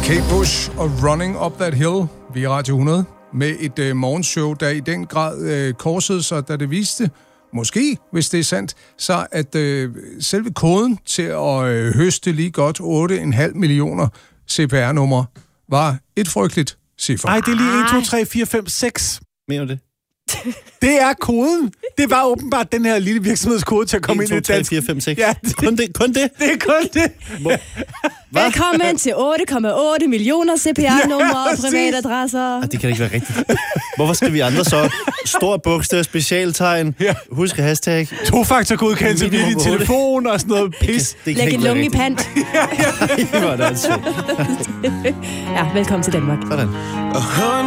Kate Bush og Running Up That Hill via Radio 100 med et morgenshow, der i den grad korsede sig, da det viste, måske, hvis det er sandt, så at selve koden til at høste lige godt 8,5 millioner CPR-numre var et frygteligt ciffer. Nej, det er lige 1, 2, 3, 4, 5, 6. Mener du det? Det er koden. Det var åbenbart den her lille virksomhedskode til at komme 1, ind i 2, 3, 4, 5, 6. Ja, kun det? Det er kun det. Velkommen til 8,8 millioner CPR-numre og privatadresser. Det kan ikke være rigtigt. Hvorfor skal vi andre så? Stor bogstav, specialtegn, husk hashtag. 2-faktor-godkendelse ved din telefon og sådan noget pis. Læg en lunge i pant. Det var det altså. Ja, velkommen til Danmark. Sådan.